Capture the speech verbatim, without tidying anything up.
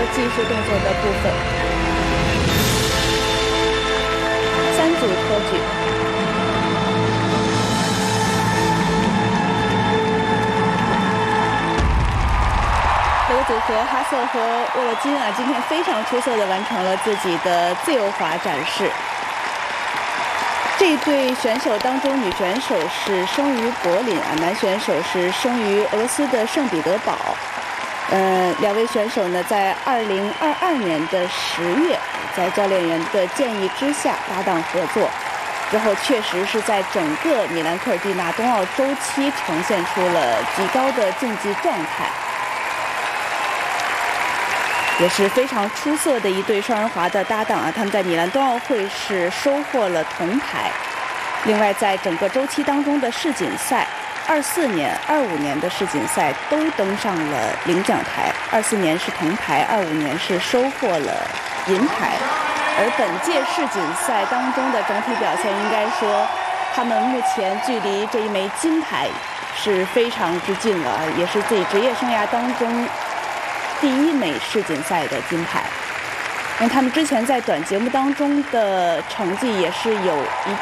技术动作的部分。三组托举。这个组合哈瑟和沃洛金啊，今天非常出色地完成了自己的自由滑展示。这一对选手当中，女选手是生于柏林啊，男选手是生于俄罗斯的圣彼得堡。呃，两位选手呢，在二零二二年的十月，在教练员的建议之下搭档合作，之后确实是在整个米兰科尔蒂纳冬奥周期呈现出了极高的竞技状态。也是非常出色的一对双人滑的搭档啊！他们在米兰冬奥会是收获了铜牌。另外，在整个周期当中的世锦赛，二四年、二五年的世锦赛都登上了领奖台。二四年是铜牌，二五年是收获了银牌。而本届世锦赛当中的整体表现，应该说，他们目前距离这一枚金牌是非常之近了，也是自己职业生涯当中第一枚世锦赛的金牌，因为他们之前在短节目当中的成绩也是有一